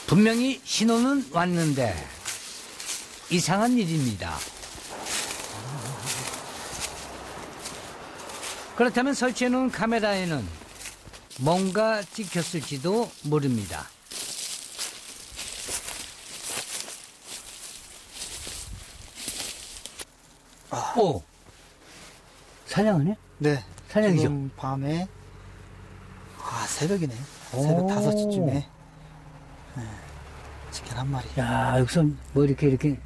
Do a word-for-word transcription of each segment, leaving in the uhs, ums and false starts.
분명히 신호는 왔는데 이상한 일입니다. 그렇다면 설치해놓은 카메라에는 뭔가 찍혔을지도 모릅니다. 아. 오! 사냥하네? 네. 사냥이죠? 지금 밤에, 아, 새벽이네. 새벽 다섯 시쯤에. 네. 치킨 한 마리. 야, 여기서 뭐 이렇게, 이렇게.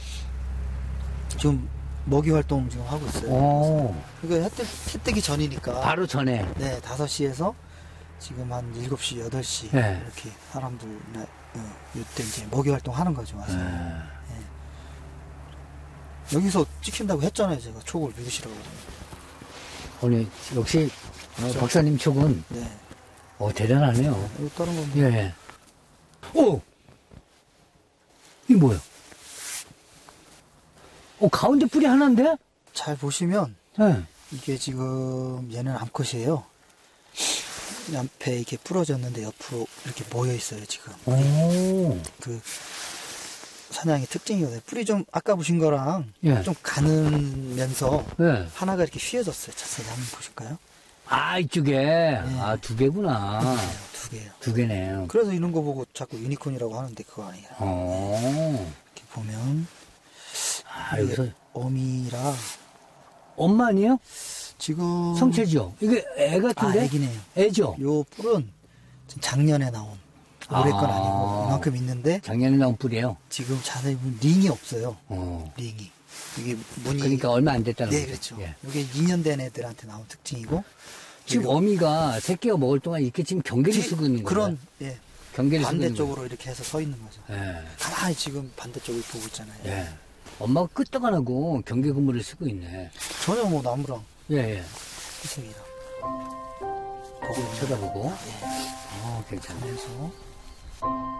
지금 먹이 활동 지금 하고 있어요. 오. 이거 해, 뜨, 해 뜨기 전이니까. 바로 전에. 네, 다섯 시에서 지금 한 일곱 시, 여덟 시. 네. 이렇게 사람들, 네, 어, 이때 이제 먹이 활동 하는 거죠, 와서. 네. 네. 여기서 찍힌다고 했잖아요, 제가. 촉을 믿으시라고. 오늘 역시 어, 박사님 촉은 네. 어, 대단하네요. 이거 다른 건. 예. 예. 오! 이게 뭐야? 어, 가운데 뿔이 하나인데? 잘 보시면, 예. 이게 지금 얘는 암컷이에요. 앞에 이렇게 부러졌는데 옆으로 이렇게 모여 있어요, 지금. 오. 그 사냥의 특징이거든요. 뿔이 좀 아까 보신 거랑 예. 좀 가늘면서 예. 하나가 이렇게 휘어졌어요. 자세히 한번 보실까요? 아, 이쪽에. 아, 두 개구나. 두 개예요. 두 개네요. 그래서 이런 거 보고 자꾸 유니콘이라고 하는데 그거 아니에요. 어. 이렇게 보면 아, 이게 여기서. 어미라 엄마 아니에요? 지금 성체죠? 이게 애 아, 같은데? 애기네요. 애죠? 요 뿔은 지금 작년에 나온 올해 건 아. 아니고 이만큼 있는데 작년에 나온 뿔이에요. 지금 자세히 보면 링이 없어요. 어. 링이. 이게 무늬. 그러니까 얼마 안 됐다는 네, 거죠. 그렇죠. 예. 이게 이 년 된 애들한테 나온 특징이고. 지금 그리고 어미가 새끼가 먹을 동안 이렇게 지금 경계를 뒤- 쓰고 있는 거예요. 그런, 예. 경계를 쓰고 있는 반대쪽으로 이렇게 해서 서 있는 거죠. 거예요. 예. 가만히 지금 반대쪽을 보고 있잖아요. 예. 엄마가 끄떡안 경계 근무를 쓰고 있네. 전혀 뭐 나무랑 예, 예. 희생이랑. 보고 있는 쳐다보고. 예. 어, 괜찮네. 그래서